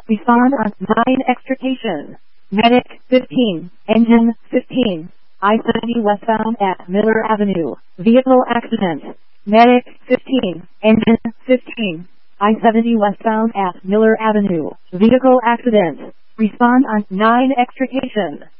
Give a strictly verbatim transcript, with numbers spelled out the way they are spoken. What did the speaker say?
Respond on nine extrication. Medic fifteen, engine fifteen, I seventy westbound at Miller Avenue. Vehicle accident. Medic fifteen, engine fifteen, I seventy westbound at Miller Avenue. Vehicle accident. Respond on nine extrication.